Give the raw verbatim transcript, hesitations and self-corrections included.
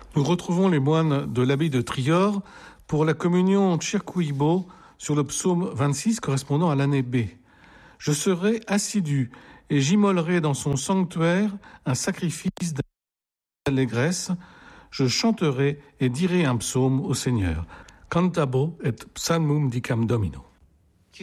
Nous retrouvons les moines de l'abbaye de Trior pour la communion Circuibo sur le psaume vingt-six correspondant à l'année B. Je serai assidu et j'immolerai dans son sanctuaire un sacrifice d'allégresse. Je chanterai et dirai un psaume au Seigneur. Cantabo et psalmum dicam Domino.